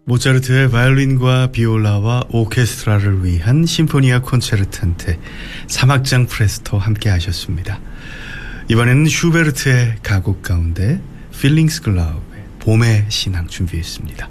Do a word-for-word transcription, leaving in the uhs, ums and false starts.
모차르트의 바이올린과 비올라와 오케스트라를 위한 심포니아 콘체르탄테 삼 악장 프레스토 함께 하셨습니다. 이번에는 슈베르트의 가곡 가운데 필링스 글라우의 봄의 신앙 준비했습니다.